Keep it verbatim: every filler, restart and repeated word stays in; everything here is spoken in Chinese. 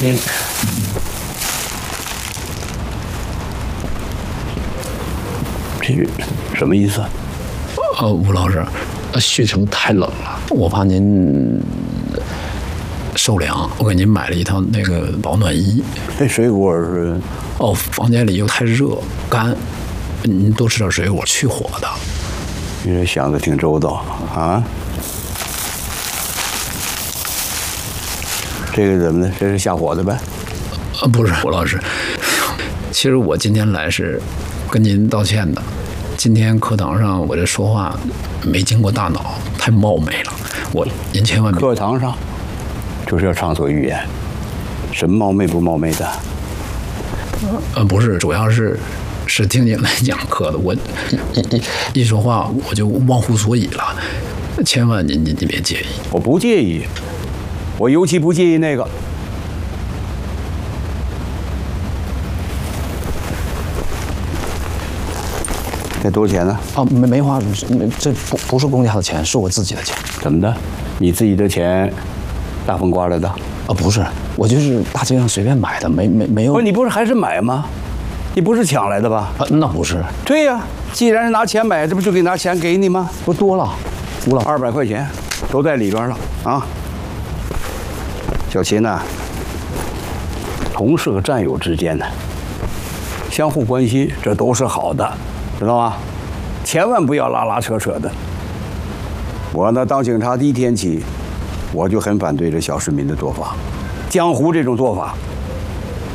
你这是什么意思？ 呃，吴老师，旭城太冷了，我怕您受凉，我给您买了一套那个保暖衣。 这水果是？ 哦，房间里又太热干，您多吃点水果去火的。 你这想的挺周到啊！这个怎么的？这是下火的呗？ 呃，不是，吴老师，其实我今天来是跟您道歉的。今天课堂上我这说话没经过大脑，太冒昧了。我您千万别。 课堂上就是要畅所欲言，什么冒昧不冒昧的？ 呃，不是，主要是是听您来讲课的，我一一一说话我就忘乎所以了，千万您您您别介意。 我不介意，我尤其不介意那个。这多少钱呢？ 哦，没没花，没这不不是公家的钱，是我自己的钱。 怎么的？你自己的钱大风刮来的？ 啊，不是，我就是大街上随便买的，没没没有。 不是，你不是还是买吗？你不是抢来的吧？ 啊，那不是。 对呀、啊，既然是拿钱买，这不就给拿钱给你吗？ 不多了，吴老二百块钱都在里边了啊。小秦呐，同事和战友之间呢，相互关心，这都是好的，知道吗？千万不要拉拉扯扯的。我呢，当警察第一天起，我就很反对这小市民的做法，江湖这种做法。